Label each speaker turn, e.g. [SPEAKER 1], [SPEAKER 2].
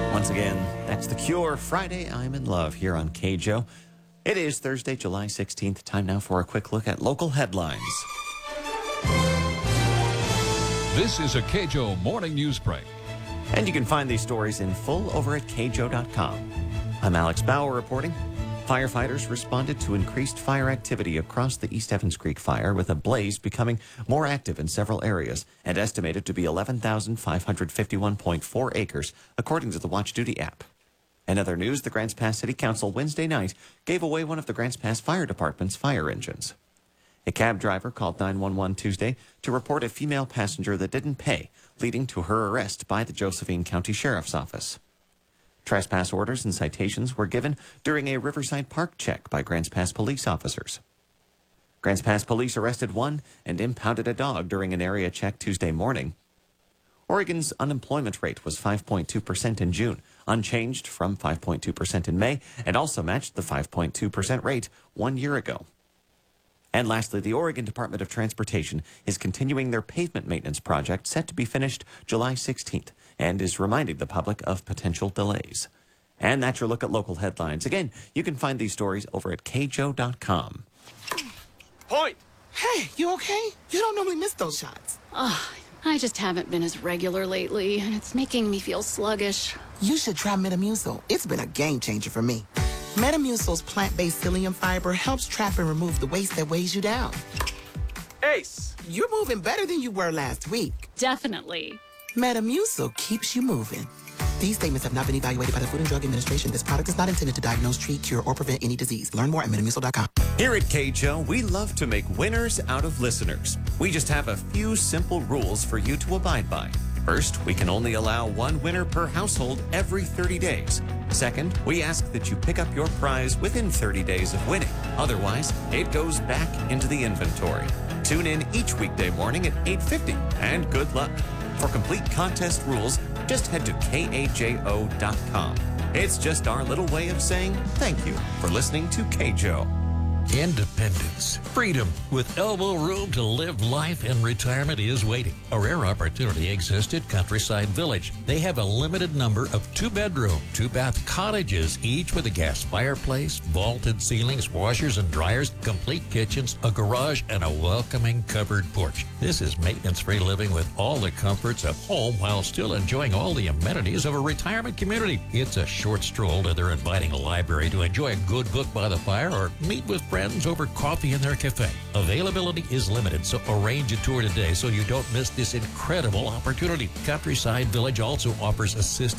[SPEAKER 1] Once again, that's The Cure. Friday, I'm in love here on KJO. It is Thursday, July 16th. Time now for a quick look at local headlines.
[SPEAKER 2] This is a KJO Morning News Break.
[SPEAKER 1] And you can find these stories in full over at kjo.com. I'm Alex Bauer reporting. Firefighters responded to increased fire activity across the East Evans Creek fire, with a blaze becoming more active in several areas and estimated to be 11,551.4 acres, according to the Watch Duty app. In other news, the Grants Pass City Council Wednesday night gave away one of the Grants Pass Fire Department's fire engines. A cab driver called 911 Tuesday to report a female passenger that didn't pay, leading to her arrest by the Josephine County Sheriff's Office. Trespass orders and citations were given during a Riverside Park check by Grants Pass police officers. Grants Pass police arrested one and impounded a dog during an area check Tuesday morning. Oregon's unemployment rate was 5.2% in June, unchanged from 5.2% in May, and also matched the 5.2% rate 1 year ago. And lastly, the Oregon Department of Transportation is continuing their pavement maintenance project, set to be finished July 16th, and is reminding the public of potential delays. And that's your look at local headlines. Again, you can find these stories over at kjo.com.
[SPEAKER 3] Point!
[SPEAKER 4] Hey, you okay? You don't normally miss those shots.
[SPEAKER 5] I just haven't been as regular lately, and it's making me feel sluggish.
[SPEAKER 4] You should try Metamucil. It's been a game changer for me. Metamucil's plant-based psyllium fiber helps trap and remove the waste that weighs you down.
[SPEAKER 3] Ace!
[SPEAKER 4] You're moving better than you were last week.
[SPEAKER 5] Definitely.
[SPEAKER 4] Metamucil keeps you moving. These statements have not been evaluated by the Food and Drug Administration. This product is not intended to diagnose, treat, cure, or prevent any disease. Learn more at Metamucil.com.
[SPEAKER 1] Here at KJO, we love to make winners out of listeners. We just have a few simple rules for you to abide by. First, we can only allow one winner per household every 30 days. Second, we ask that you pick up your prize within 30 days of winning. Otherwise, it goes back into the inventory. Tune in each weekday morning at 8:50, and good luck. For complete contest rules, just head to kajo.com. It's just our little way of saying thank you for listening to KJO.
[SPEAKER 6] Independence, freedom, with elbow room to live life in retirement is waiting. A rare opportunity exists at Countryside Village. They have a limited number of 2-bedroom, 2-bath cottages, each with a gas fireplace, vaulted ceilings, washers and dryers, complete kitchens, a garage, and a welcoming covered porch. This is maintenance-free living with all the comforts of home while still enjoying all the amenities of a retirement community. It's a short stroll to their inviting library to enjoy a good book by the fire or meet with friends over coffee in their cafe. Availability is limited, so arrange a tour today so you don't miss this incredible opportunity. Countryside Village also offers assistance